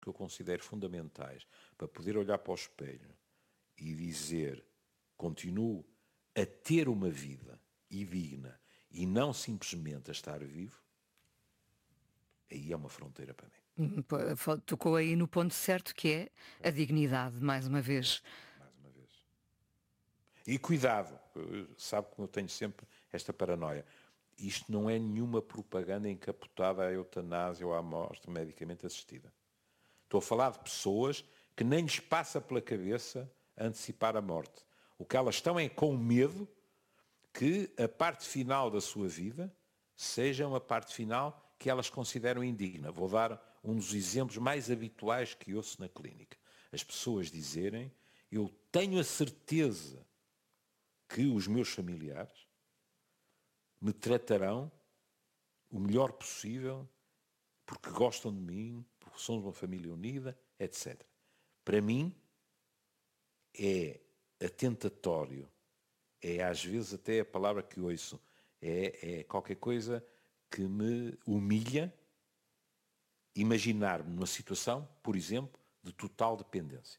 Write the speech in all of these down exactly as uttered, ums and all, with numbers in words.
que eu considero fundamentais para poder olhar para o espelho e dizer, continuo a ter uma vida e digna e não simplesmente a estar vivo, aí é uma fronteira para mim. Tocou aí no ponto certo, que é a dignidade, mais uma vez. Mais uma vez. E cuidado, sabe que eu tenho sempre esta paranoia. Isto não é nenhuma propaganda encapotada à eutanásia ou à morte medicamente assistida. Estou a falar de pessoas que nem lhes passa pela cabeça antecipar a morte. O que elas estão é com medo que a parte final da sua vida seja uma parte final que elas consideram indigna. Vou dar um dos exemplos mais habituais que ouço na clínica. As pessoas dizerem, eu tenho a certeza que os meus familiares me tratarão o melhor possível porque gostam de mim, porque somos uma família unida, etcétera. Para mim, é atentatório, é às vezes até a palavra que ouço, é, é qualquer coisa que me humilha imaginar-me numa situação, por exemplo, de total dependência.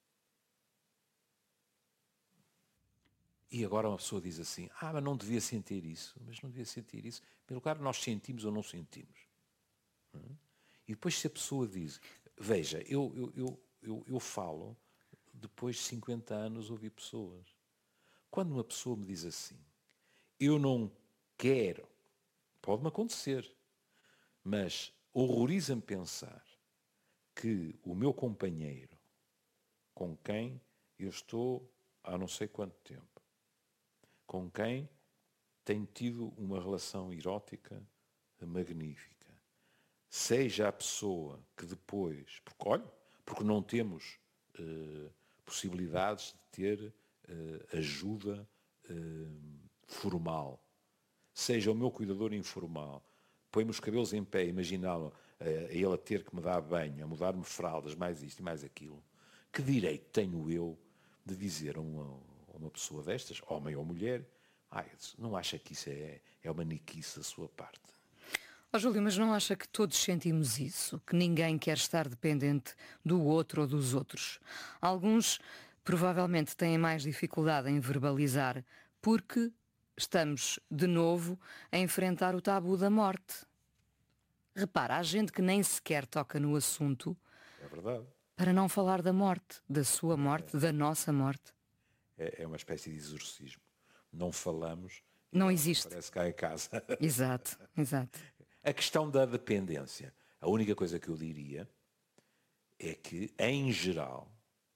E agora uma pessoa diz assim, ah, mas não devia sentir isso, mas não devia sentir isso. Em primeiro lugar, nós sentimos ou não sentimos. Não é? E depois se a pessoa diz, veja, eu, eu, eu, eu, eu falo, depois de cinquenta anos ouvi pessoas. Quando uma pessoa me diz assim, eu não quero, pode-me acontecer, mas horroriza-me pensar que o meu companheiro, com quem eu estou há não sei quanto tempo, com quem tenho tido uma relação erótica magnífica, seja a pessoa que depois, porque olha, porque não temos eh, possibilidades de ter eh, ajuda eh, formal, seja o meu cuidador informal, põe-me os cabelos em pé, imaginá-lo, a ele a ter que me dar banho, a mudar-me fraldas, mais isto e mais aquilo, que direito tenho eu de dizer a uma, a uma pessoa destas, homem ou mulher, ah, não acha que isso é, é uma niquice da sua parte? Ó Júlio, mas não acha que todos sentimos isso? Que ninguém quer estar dependente do outro ou dos outros? Alguns provavelmente têm mais dificuldade em verbalizar porque estamos, de novo, a enfrentar o tabu da morte. Repara, há gente que nem sequer toca no assunto. É verdade. Para não falar da morte, da sua morte, É, da nossa morte. é, é uma espécie de exorcismo. Não falamos e Não ela existe. aparece cá em casa. Exato, exato. A questão da dependência. A única coisa que eu diria é que, em geral,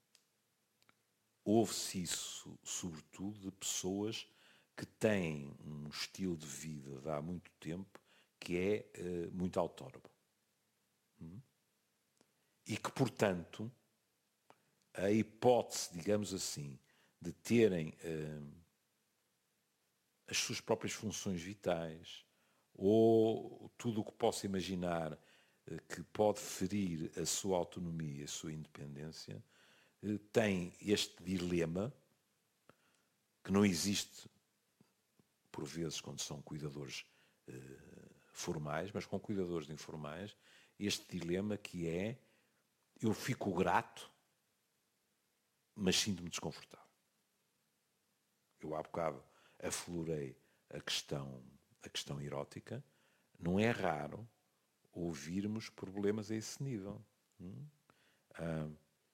ouve-se isso, sobretudo, de pessoas que têm um estilo de vida de há muito tempo que é uh, muito autónomo. Hum? E que, portanto, a hipótese, digamos assim, de terem uh, as suas próprias funções vitais ou tudo o que possa imaginar uh, que pode ferir a sua autonomia, a sua independência, uh, tem este dilema que não existe, por vezes, quando são cuidadores uh, formais, mas com cuidadores informais, este dilema que é, eu fico grato, mas sinto-me desconfortável. Eu há bocado aflorei a questão, a questão erótica. Não é raro ouvirmos problemas a esse nível. Hum? Ah,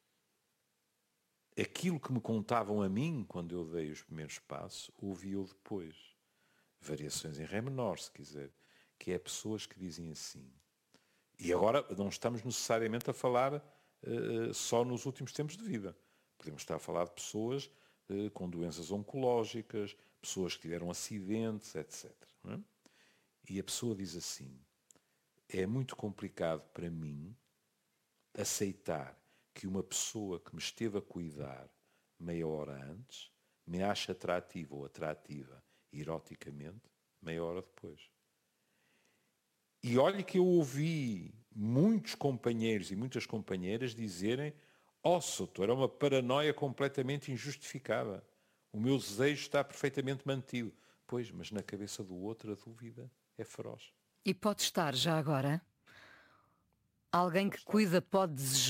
aquilo que me contavam a mim quando eu dei os primeiros passos, ouvi-o depois. Variações em ré menor, se quiser. Que é pessoas que dizem assim. E agora não estamos necessariamente a falar uh, só nos últimos tempos de vida. Podemos estar a falar de pessoas uh, com doenças oncológicas, pessoas que tiveram acidentes, etcétera. Não é? E a pessoa diz assim, é muito complicado para mim aceitar que uma pessoa que me esteve a cuidar meia hora antes me acha atrativo ou atrativa eroticamente meia hora depois. E olha que eu ouvi muitos companheiros e muitas companheiras dizerem, ó, doutor, é uma paranoia completamente injustificada. O meu desejo está perfeitamente mantido. Pois, mas na cabeça do outro a dúvida é feroz. E pode estar, já agora, Alguém que cuida pode desejar